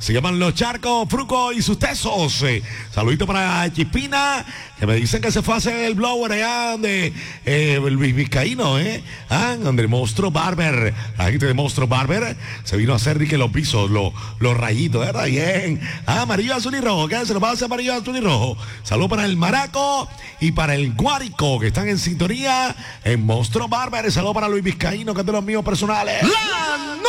Se llaman Los Charcos, Fruco y sus tesos. Saludito para Chispina, que me dicen que se fue a hacer el blower allá de Luis Vizcaíno, donde el Monstruo Barber, la gente de Monstruo Barber, se vino a hacer que los pisos, los rayitos, ¿verdad? Bien. Amarillo, azul y rojo, ¿qué? Se nos va a hacer amarillo, azul y rojo. Saludos para el Maraco y para el Guárico, que están en sintonía en Monstruo Barber. Saludos para Luis Vizcaíno, que es de los míos personales. ¡La